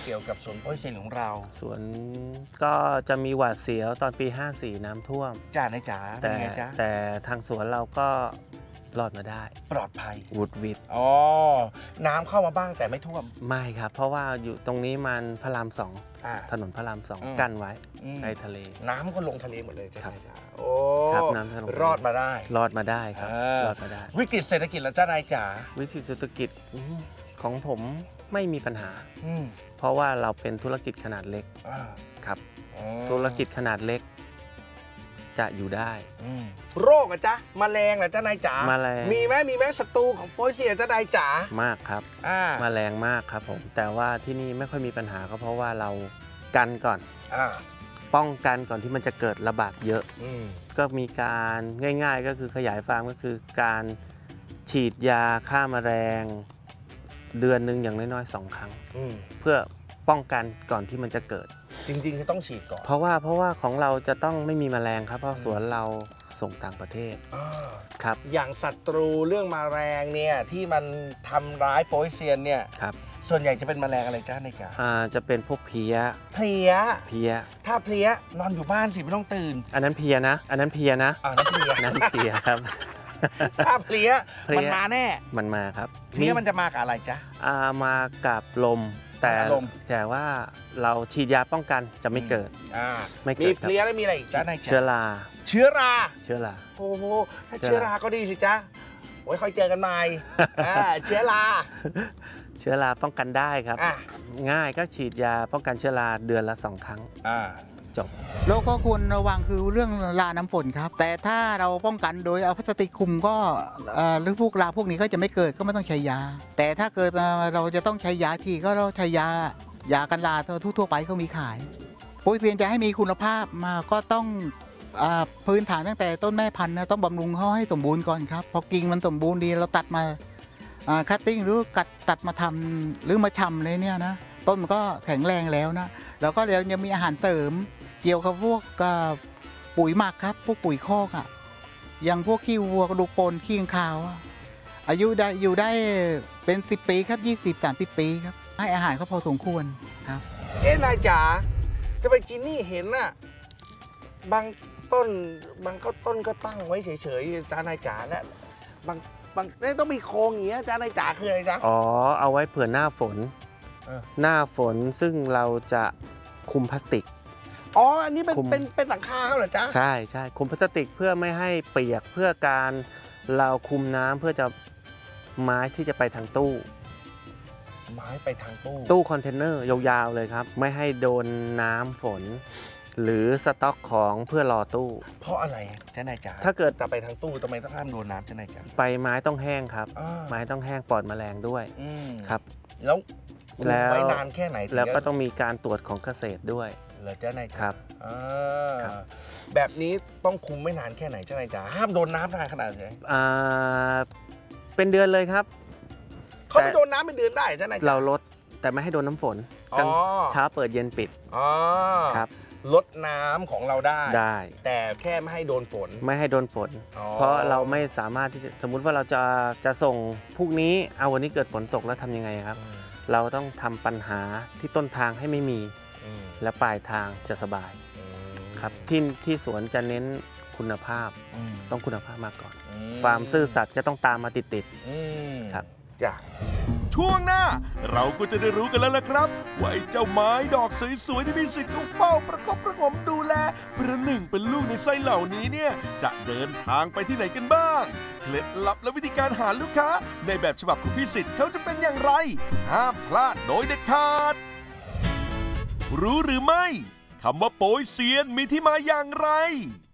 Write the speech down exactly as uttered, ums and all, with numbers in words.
กี่ยวกับสวนโป๊ยเซียนของเราสวนก็จะมีหวาดเสียวตอนปีห้าสี่น้ำท่วมจ้านายจ๋าเป็นไงจ๊ะแต่ทางสวนเราก็รอดมาได้ปลอดภัยวุดวิดอ๋อน้ำเข้ามาบ้างแต่ไม่ท่วมไม่ครับเพราะว่าอยู่ตรงนี้มันพระรามสองถนนพระรามสองกั้นไว้ในทะเลน้ำก็ลงทะเลหมดเลยจ้าจ๋าโอ้น้ำรอดมาได้รอดมาได้ครับรอดมาได้วิกฤตเศรษฐกิจแล้วจ้านายจ๋าวิกฤตเศรษฐกิจของผมไม่มีปัญหาเพราะว่าเราเป็นธุรกิจขนาดเล็กครับธุรกิจขนาดเล็กจะอยู่ได้โรคอะจ๊ะแมลงอะจ้านายจ๋าแมลงมีไหมมีไหมศัตรูของโป๊ยเซียนจ้านายจ๋ามากครับแมลงมากครับผมแต่ว่าที่นี่ไม่ค่อยมีปัญหาก็เพราะว่าเรากันก่อนป้องกันก่อนที่มันจะเกิดระบาดเยอะก็มีการง่ายๆก็คือขยายฟาร์มก็คือการฉีดยาฆ่าแมลงเดือนหนึ่งอย่างน้อยๆสองครั้งเพื่อป้องกันก่อนที่มันจะเกิดจริงๆก็ต้องฉีดก่อนเพราะว่าเพราะว่าของเราจะต้องไม่มีแมลงครับเพราะสวนเราส่งต่างประเทศครับอย่างศัตรูเรื่องแมลงเนี่ยที่มันทำร้ายโป๊ยเซียนเนี่ยครับส่วนใหญ่จะเป็นแมลงอะไรจ้าในกาอ่าจะเป็นพวกเพลี้ยเพลี้ยเพลี้ยถ้าเพลี้ยนอนอยู่บ้านสิไม่ต้องตื่นอันนั้นเพลี้ยนะอันนั้นเพลี้ยนะอันนั้นเพลี้ยอันนั้นเพลี้ยครับถ้าเพลี้ยมันมาแน่มันมาครับเพลี้ยมันจะมากับอะไรจ๊ะอ่ามากับลมแต่แต่ว่าเราฉีดยาป้องกันจะไม่เกิดไม่เกิดมีเพลี้ยแล้วมีอะไรอีกจ๊ะนายเชื้อราเชื้อราเชื้อราโอ้โหถ้าเชื้อราก็ดีสิจ๊ะไว้ค่อยเจอกันใหม่เชื้อราเชื้อราป้องกันได้ครับง่ายก็ฉีดยาป้องกันเชื้อราเดือนละสองครั้งจบแล้วก็ควรระวังคือเรื่องราน้ำฝนครับแต่ถ้าเราป้องกันโดยเอาพลาสติกคลุมก็หรือพวกราพวกนี้ก็จะไม่เกิดก็ไม่ต้องใช้ยาแต่ถ้าเกิดเราจะต้องใช้ยาทีก็เราใช้ยายากันราทั่วๆไปก็มีขายโป๊ยเซียนจะให้มีคุณภาพมาก็ต้องพื้นฐานตั้งแต่ต้นแม่พันธุ์นะต้องบำรุงเขาให้สมบูรณ์ก่อนครับพอกิ่งมันสมบูรณ์ดีเราตัดมาคัตติ้งหรือกัดตัดมาทำหรือมาชำเลยเนี่ยนะต้นมันก็แข็งแรงแล้วนะแล้วก็เดี๋ยวยังมีอาหารเสริมเกี่ยวกับพวกปุ๋ยหมักครับพวกปุ๋ยคอกอ่ะอย่างพวกขี้วัวกระดูกปนขี้ขาวอายุได้อยู่ได้เป็นสิบปีครับยี่สิบสามสิบปีครับให้อาหารเขาพอสมควรครับเอ๊ะนายจ๋าจะไปจีนี่เห็นน่ะบางต้นบางก็ต้นก็ตั้งไว้เฉยๆจ้านายจ๋าและบางบางนี่ต้องมีโครงอย่างเงี้ยจ้านายจ๋าคืออะไรจ๊ะอ๋อเอาไว้เผื่อหน้าฝนหน้าฝนซึ่งเราจะคุมพลาสติกอ๋ออันนี้เป็นเป็นเป็นหลังคาเหรอจ๊ะใช่ใช่คุมพลาสติกเพื่อไม่ให้เปียกเพื่อการเราคุมน้ำเพื่อจะไม้ที่จะไปทางตู้ไม้ไปทางตู้ตู้คอนเทนเนอร์ยาวๆเลยครับไม่ให้โดนน้ำฝนหรือสต็อกของเพื่อรอตู้เพราะอะไรจ้านายจ๋าถ้าเกิดจะไปทางตู้ทำไมต้องห้ามโดนน้ำจ้านายจ๋าไปไม้ต้องแห้งครับไม้ต้องแห้งปลอดแมลงด้วยครับแล้วแล้วไว้นานแค่ไหนแล้วก็ต้องมีการตรวจของเกษตรด้วยเหรอจ้านายจ๋าครับแบบนี้ต้องคุมไม่นานแค่ไหนจ้านายจ๋าห้ามโดนน้ำนานขนาดไหนอ่าเป็นเดือนเลยครับเขาไม่โดนน้ำเป็นเดือนได้จ้านายจ๋าเราลดแต่ไม่ให้โดนน้ำฝนกลางเช้าเปิดเย็นปิดครับลดน้ำของเราได้ได้แต่แค่ไม่ให้โดนฝนไม่ให้โดนฝนเพราะเราไม่สามารถที่จะสมมุติว่าเราจะจะส่งพรุ่งนี้เอาวันนี้เกิดฝนตกแล้วทำยังไงครับเราต้องทำปัญหาที่ต้นทางให้ไม่มีและปลายทางจะสบายครับที่ที่สวนจะเน้นคุณภาพต้องคุณภาพมาก่อนความซื่อสัตย์จะต้องตามมาติดๆครับจ้ะช่วงหน้าเราก็จะได้รู้กันแล้วล่ะครับว่าไอ้เจ้าไม้ดอกสวยๆที่มีสิทธิ์ก็เฝ้าประคบประงมดูแลประหนึ่งเป็นลูกในไส้เหล่านี้เนี่ยจะเดินทางไปที่ไหนกันบ้างเคล็ดลับและวิธีการหาลูกค้าในแบบฉบับของพี่สิทธิ์เขาจะเป็นอย่างไรห้ามพลาดโดยเด็ดขาดรู้หรือไม่คำว่าโป๊ยเซียนมีที่มาอย่างไร